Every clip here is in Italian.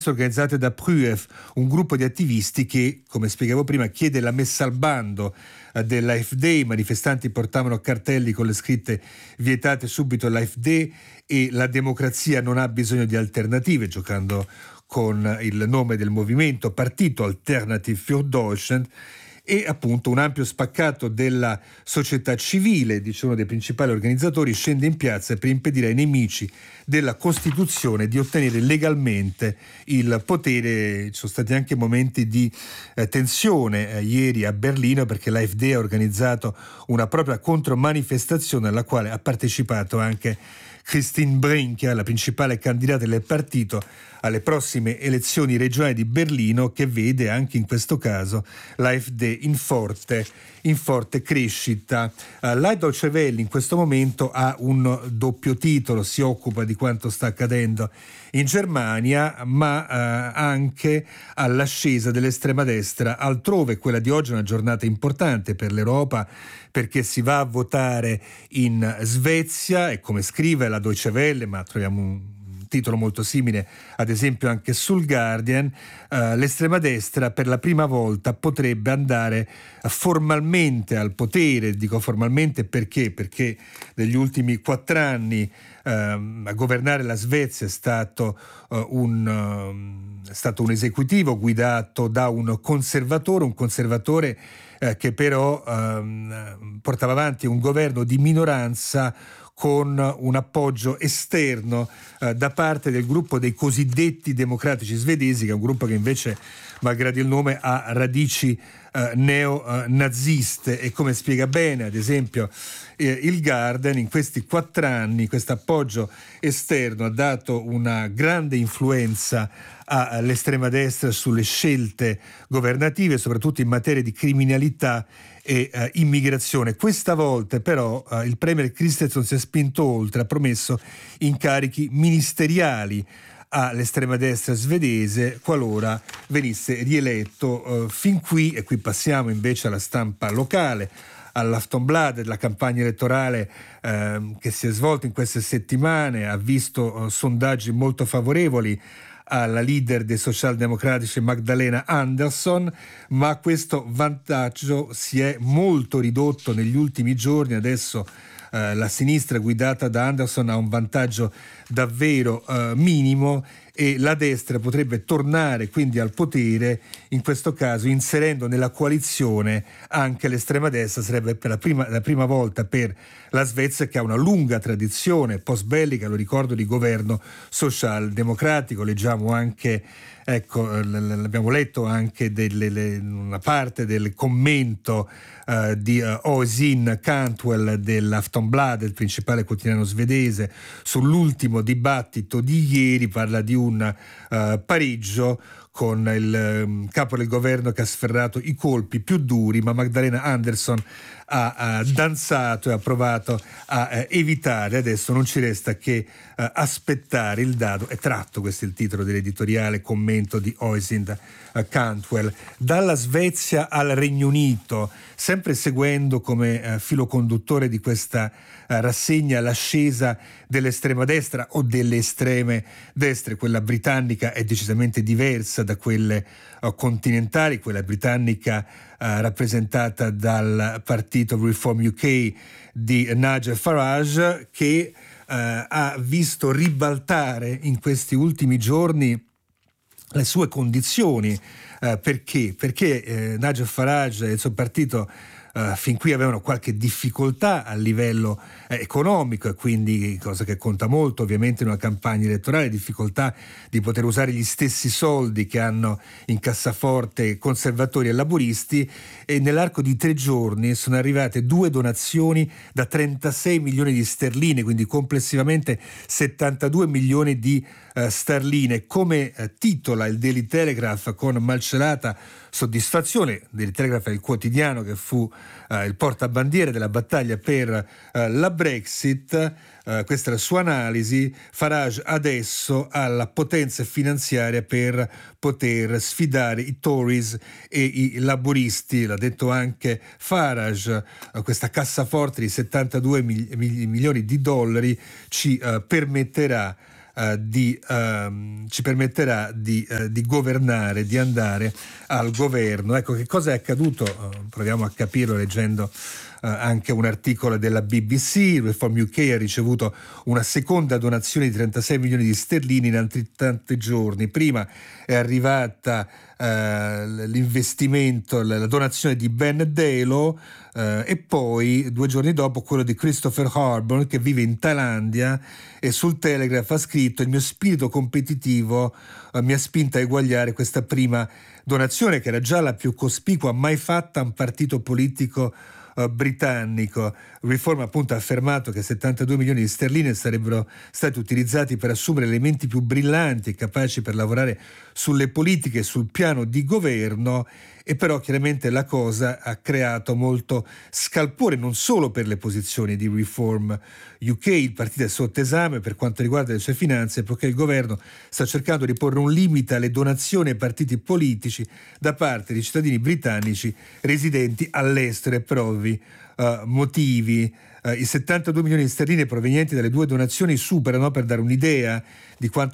organizzate da Pruev, un gruppo di attivisti che, come spiegavo prima, chiede la messa al bando dell'AfD. I manifestanti portavano cartelli con le scritte "vietate subito l'AfD" e "la democrazia non ha bisogno di alternative", giocando con il nome del movimento, Partito Alternative für Deutschland. E appunto un ampio spaccato della società civile, dice uno dei principali organizzatori, scende in piazza per impedire ai nemici della Costituzione di ottenere legalmente il potere. Ci sono stati anche momenti di tensione ieri a Berlino, perché l'AfD ha organizzato una propria contromanifestazione alla quale ha partecipato anche Christine Brinker, la principale candidata del partito alle prossime elezioni regionali di Berlino, che vede anche in questo caso l'AfD in forte crescita. La Deutsche Welle in questo momento ha un doppio titolo, si occupa di quanto sta accadendo in Germania, ma anche all'ascesa dell'estrema destra altrove. Quella di oggi è una giornata importante per l'Europa, perché si va a votare in Svezia e, come scrive la Deutsche Welle, ma troviamo un titolo molto simile ad esempio anche sul Guardian, l'estrema destra per la prima volta potrebbe andare formalmente al potere. Dico formalmente perché negli ultimi 4 anni a governare la Svezia è stato un esecutivo guidato da un conservatore che però portava avanti un governo di minoranza con un appoggio esterno da parte del gruppo dei cosiddetti democratici svedesi, che è un gruppo che invece, malgrado il nome, ha radici neonaziste. E come spiega bene ad esempio il Guardian, in questi 4 anni questo appoggio esterno ha dato una grande influenza all'estrema destra sulle scelte governative, soprattutto in materia di criminalità e immigrazione. Questa volta però il premier Kristersson si è spinto oltre, ha promesso incarichi ministeriali all'estrema destra svedese qualora venisse rieletto. Fin qui, e qui passiamo invece alla stampa locale, all'Aftonbladet, la campagna elettorale che si è svolta in queste settimane ha visto sondaggi molto favorevoli alla leader dei socialdemocratici Magdalena Andersson, ma questo vantaggio si è molto ridotto negli ultimi giorni. Adesso la sinistra guidata da Andersson ha un vantaggio davvero minimo e la destra potrebbe tornare quindi al potere, in questo caso inserendo nella coalizione anche l'estrema destra. Sarebbe per la prima volta per la Svezia, che ha una lunga tradizione post-bellica, lo ricordo, di governo socialdemocratico. Leggiamo anche, l'abbiamo letto anche una parte del commento di Oisin Cantwell dell'Aftonbladet, il principale quotidiano svedese, sull'ultimo dibattito di ieri. Parla di un pareggio con il capo del governo che ha sferrato i colpi più duri, ma Magdalena Andersson ha danzato e ha provato a evitare. Adesso non ci resta che aspettare il dado. È tratto, questo è il titolo dell'editoriale commento di Oisin Cantwell. Dalla Svezia al Regno Unito, sempre seguendo come filo conduttore di questa rassegna l'ascesa dell'estrema destra o delle estreme destre. Quella britannica è decisamente diversa da quelle continentali. Quella britannica rappresentata dal partito Reform UK di Nigel Farage, che ha visto ribaltare in questi ultimi giorni le sue condizioni. Perché Nigel Farage e il suo partito fin qui avevano qualche difficoltà a livello economico, e quindi, cosa che conta molto ovviamente in una campagna elettorale, difficoltà di poter usare gli stessi soldi che hanno in cassaforte conservatori e laburisti. E nell'arco di 3 giorni sono arrivate 2 donazioni da 36 milioni di sterline, quindi complessivamente 72 milioni di sterline. Come titola il Daily Telegraph con malcelata soddisfazione, Daily Telegraph è il quotidiano che fu il portabandiera della battaglia per la Brexit, questa è la sua analisi: Farage adesso ha la potenza finanziaria per poter sfidare i Tories e i laburisti. L'ha detto anche Farage, questa cassaforte di 72 milioni di dollari ci permetterà ci permetterà di governare, di andare al governo. Ecco, che cosa è accaduto? Proviamo a capirlo leggendo anche un articolo della BBC. Reform UK ha ricevuto una seconda donazione di 36 milioni di sterline in altrettanti giorni. Prima è arrivata l'investimento, la donazione di Ben Delo, e poi 2 giorni dopo quello di Christopher Harborn, che vive in Thailandia, e sul Telegraph ha scritto: il mio spirito competitivo mi ha spinto a eguagliare questa prima donazione, che era già la più cospicua mai fatta a un partito politico britannico. Reform appunto ha affermato che 72 milioni di sterline sarebbero stati utilizzati per assumere elementi più brillanti e capaci per lavorare sulle politiche, sul piano di governo, e però chiaramente la cosa ha creato molto scalpore non solo per le posizioni di Reform UK. Il partito è sotto esame per quanto riguarda le sue finanze, perché il governo sta cercando di porre un limite alle donazioni ai partiti politici da parte di cittadini britannici residenti all'estero, e per ovvi motivi. I 72 milioni di sterline provenienti dalle 2 donazioni superano, per dare un'idea di quanto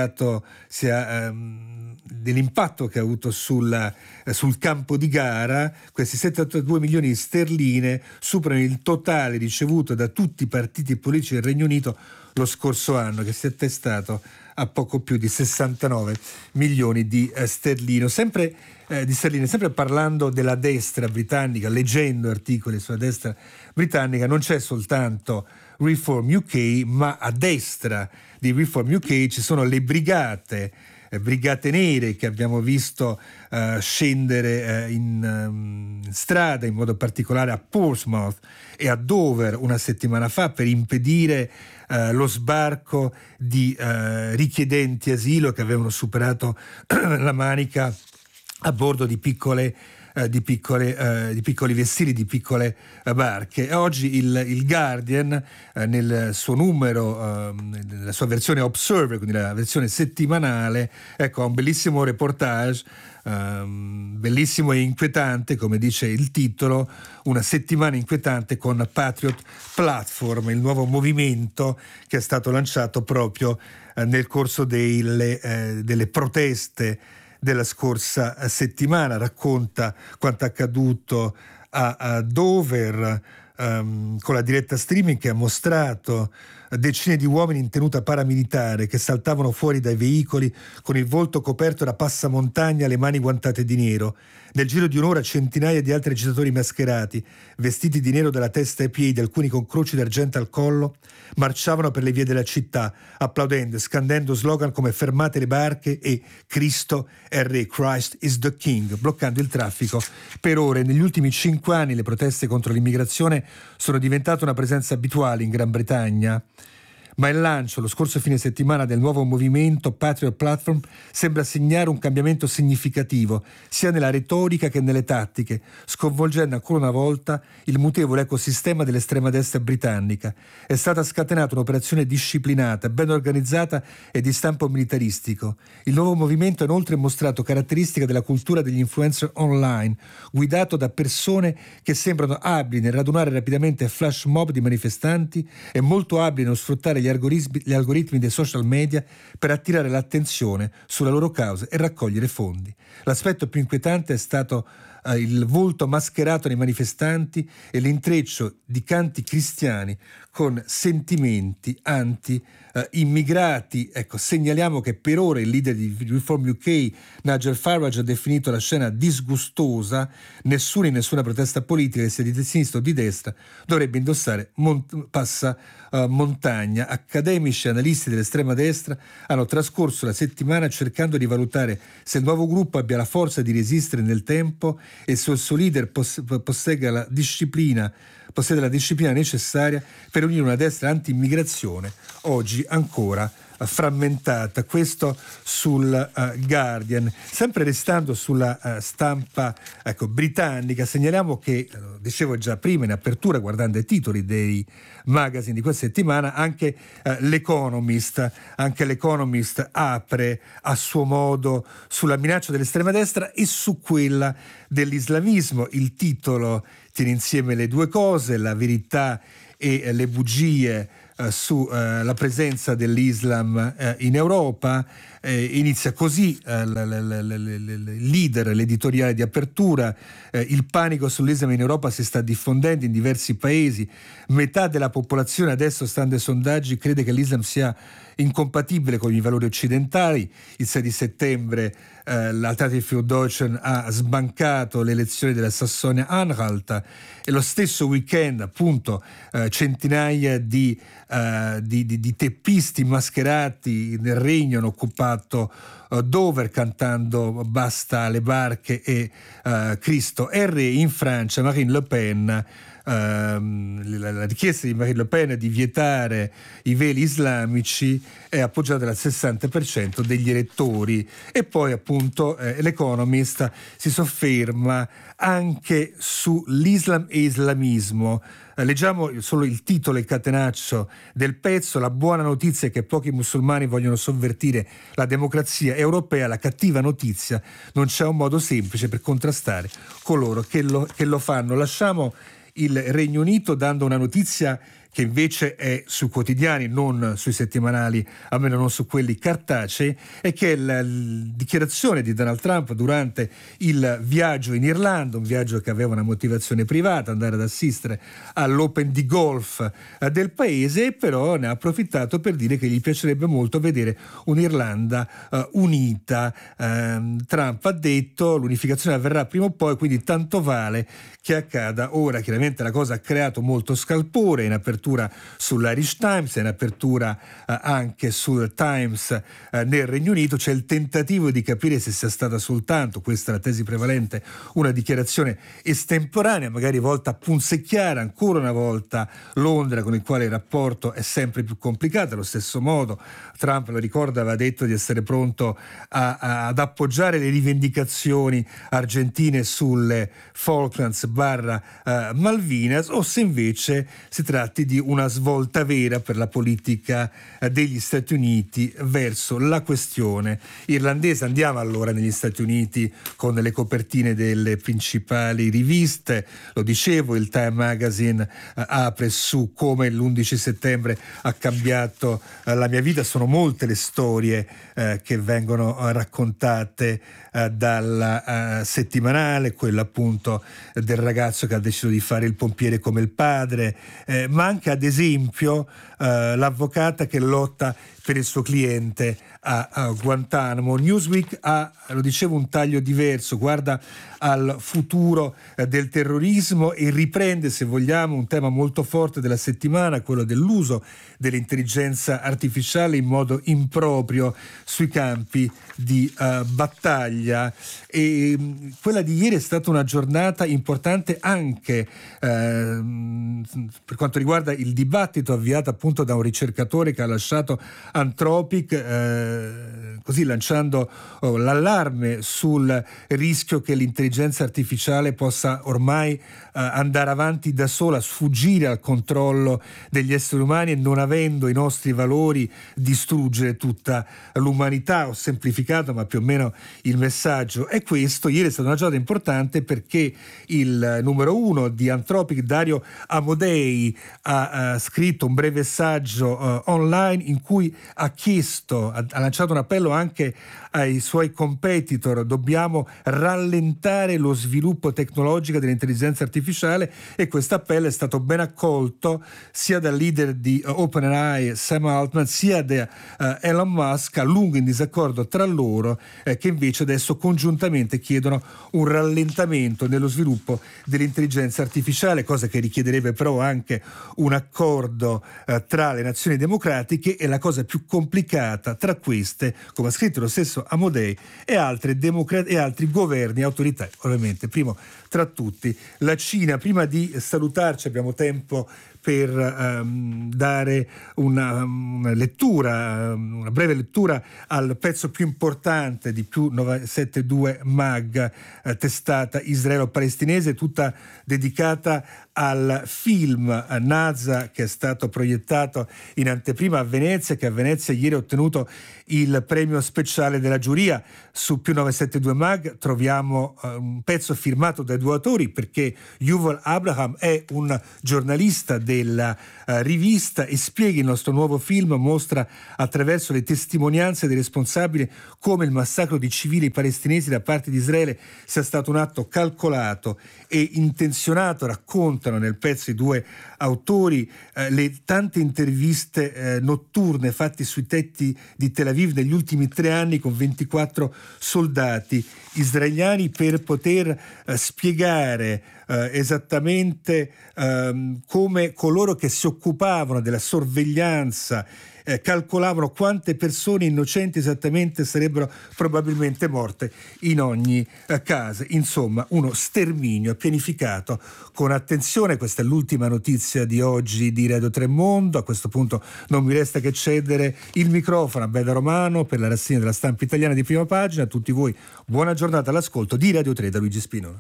dell'impatto che ha avuto sul campo di gara, questi 72 milioni di sterline superano il totale ricevuto da tutti i partiti politici del Regno Unito lo scorso anno, che si è attestato a poco più di 69 milioni di sterline. Sempre parlando della destra britannica, leggendo articoli sulla destra britannica, non c'è soltanto Reform UK, ma a destra di Reform UK ci sono le brigate nere che abbiamo visto scendere in strada, in modo particolare a Portsmouth e a Dover una settimana fa, per impedire lo sbarco di richiedenti asilo che avevano superato la Manica a bordo di piccoli vestiti, di piccole barche. Oggi il Guardian, nel suo numero, nella sua versione Observer, quindi la versione settimanale, ecco, ha un bellissimo reportage, bellissimo e inquietante, come dice il titolo, una settimana inquietante con Patriot Platform, il nuovo movimento che è stato lanciato proprio nel corso delle proteste della scorsa settimana. Racconta quanto accaduto a Dover, con la diretta streaming che ha mostrato decine di uomini in tenuta paramilitare che saltavano fuori dai veicoli con il volto coperto da passamontagna, le mani guantate di nero. Nel giro di un'ora centinaia di altri agitatori mascherati, vestiti di nero dalla testa ai piedi, alcuni con croci d'argento al collo, marciavano per le vie della città, applaudendo e scandendo slogan come "fermate le barche" e "Cristo è Re", "Christ is the King", bloccando il traffico per ore. Negli ultimi 5 anni le proteste contro l'immigrazione sono diventate una presenza abituale in Gran Bretagna. Ma il lancio lo scorso fine settimana del nuovo movimento Patriot Platform sembra segnare un cambiamento significativo sia nella retorica che nelle tattiche, sconvolgendo ancora una volta il mutevole ecosistema dell'estrema destra britannica. È stata scatenata un'operazione disciplinata, ben organizzata e di stampo militaristico. Il nuovo movimento ha inoltre mostrato caratteristiche della cultura degli influencer online, guidato da persone che sembrano abili nel radunare rapidamente flash mob di manifestanti e molto abili nello sfruttare gli algoritmi dei social media per attirare l'attenzione sulla loro causa e raccogliere fondi. L'aspetto più inquietante è stato il volto mascherato dei manifestanti e l'intreccio di canti cristiani con sentimenti anti-immigrati. Ecco, segnaliamo che per ora il leader di Reform UK, Nigel Farage, ha definito la scena disgustosa. Nessuno in nessuna protesta politica, che sia di sinistra o di destra, dovrebbe indossare passamontagna. Accademici e analisti dell'estrema destra hanno trascorso la settimana cercando di valutare se il nuovo gruppo abbia la forza di resistere nel tempo e se il suo leader posseda la disciplina necessaria per unire una destra anti-immigrazione oggi ancora frammentata. Questo sul Guardian. Sempre restando sulla stampa britannica, segnaliamo che, dicevo già prima in apertura guardando i titoli dei magazine di questa settimana, anche l'Economist apre a suo modo sulla minaccia dell'estrema destra e su quella dell'islamismo. Il titolo tiene insieme le due cose, la verità e le bugie sulla presenza dell'Islam in Europa. Inizia così il leader, l'editoriale di apertura: il panico sull'Islam in Europa si sta diffondendo in diversi paesi, metà della popolazione adesso, stando ai sondaggi, crede che l'Islam sia incompatibile con i valori occidentali. Il 6 di settembre l'Alternative für Deutschland ha sbancato le elezioni della Sassonia-Anhalt, e lo stesso weekend appunto centinaia di teppisti mascherati nel Regno hanno occupato Dover cantando "Basta alle barche" e "Cristo è re". In Francia Marine Le Pen, la richiesta di Marine Le Pen di vietare i veli islamici è appoggiata dal 60% degli elettori. E poi appunto l'Economist si sofferma anche sull'Islam e islamismo. Leggiamo solo il titolo e il catenaccio del pezzo: la buona notizia è che pochi musulmani vogliono sovvertire la democrazia europea, la cattiva notizia: non c'è un modo semplice per contrastare coloro che lo fanno. Lasciamo il Regno Unito dando una notizia che invece è sui quotidiani, non sui settimanali, almeno non su quelli cartacei, e che è la dichiarazione di Donald Trump durante il viaggio in Irlanda, un viaggio che aveva una motivazione privata, andare ad assistere all'Open di golf del paese, però ne ha approfittato per dire che gli piacerebbe molto vedere un'Irlanda unita. Trump ha detto: l'unificazione avverrà prima o poi, quindi tanto vale che accada ora. Chiaramente la cosa ha creato molto scalpore, in apertura sull'Irish Times, in apertura anche sul Times nel Regno Unito. C'è il tentativo di capire se sia stata soltanto, questa è la tesi prevalente, una dichiarazione estemporanea, magari volta a punzecchiare ancora una volta Londra, con il quale il rapporto è sempre più complicato. Allo stesso modo Trump, lo ricorda, aveva detto di essere pronto ad appoggiare le rivendicazioni argentine sulle Falklands Malvinas, o se invece si tratti di una svolta vera per la politica degli Stati Uniti verso la questione irlandese. Andiamo allora negli Stati Uniti con le copertine delle principali riviste. Lo dicevo, il Time Magazine apre su come l'11 settembre ha cambiato la mia vita. Sono molte le storie che vengono raccontate dal settimanale, quella appunto del ragazzo che ha deciso di fare il pompiere come il padre, ma anche ad esempio l'avvocata che lotta per il suo cliente a Guantanamo. Newsweek ha, lo dicevo, un taglio diverso, guarda al futuro del terrorismo e riprende, se vogliamo, un tema molto forte della settimana, quello dell'uso dell'intelligenza artificiale in modo improprio sui campi di battaglia. E quella di ieri è stata una giornata importante anche per quanto riguarda il dibattito avviato appunto da un ricercatore che ha lasciato Anthropic, così lanciando l'allarme sul rischio che l'intelligenza artificiale possa ormai andare avanti da sola, sfuggire al controllo degli esseri umani e, non avendo i nostri valori, distruggere tutta l'umanità. Ho semplificato, ma più o meno il messaggio è questo. Ieri è stata una giornata importante perché il numero uno di Anthropic, Dario Amodei, ha scritto un breve saggio online in cui ha lanciato un appello anche ai suoi competitor: dobbiamo rallentare lo sviluppo tecnologico dell'intelligenza artificiale. E questo appello è stato ben accolto sia dal leader di OpenAI Sam Altman, sia da Elon Musk, a lungo in disaccordo tra loro, che invece adesso congiuntamente chiedono un rallentamento nello sviluppo dell'intelligenza artificiale, cosa che richiederebbe però anche un accordo tra le nazioni democratiche, e la cosa più complicata tra queste, come ha scritto lo stesso Amodei, e altri governi autoritari, ovviamente primo tra tutti la Cina. Prima di salutarci abbiamo tempo per dare una lettura, una breve lettura al pezzo più importante di più 972 Mag, testata israelo-palestinese, tutta dedicata al film Naza, che è stato proiettato in anteprima a Venezia, che a Venezia ieri ha ottenuto il premio speciale della giuria. Su più 972 Mag troviamo un pezzo firmato dai due autori, perché Yuval Abraham è un giornalista del della rivista e spiega: il nostro nuovo film mostra attraverso le testimonianze dei responsabili come il massacro di civili palestinesi da parte di Israele sia stato un atto calcolato e intenzionato. Raccontano nel pezzo i due autori le tante interviste notturne fatte sui tetti di Tel Aviv negli ultimi 3 anni con 24 soldati israeliani per poter spiegare esattamente come coloro che si occupavano della sorveglianza calcolavano quante persone innocenti esattamente sarebbero probabilmente morte in ogni casa. Insomma, uno sterminio pianificato con attenzione. Questa è l'ultima notizia di oggi di Radio Tremondo. A questo punto non mi resta che cedere il microfono a Beda Romano per la rassegna della stampa italiana di Prima Pagina. A tutti voi buona giornata all'ascolto di Radio 3 da Luigi Spinola.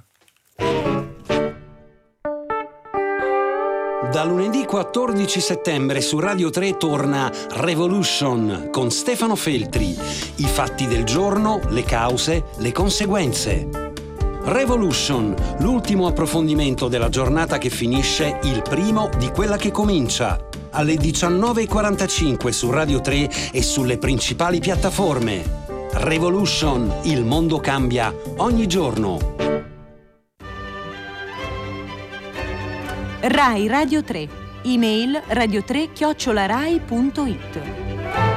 Da lunedì 14 settembre su Radio 3 torna Revolution con Stefano Feltri. I fatti del giorno, le cause, le conseguenze. Revolution, l'ultimo approfondimento della giornata che finisce, il primo di quella che comincia. Alle 19:45 su Radio 3 e sulle principali piattaforme. Revolution, il mondo cambia ogni giorno. Rai Radio 3. Email radio3@rai.it.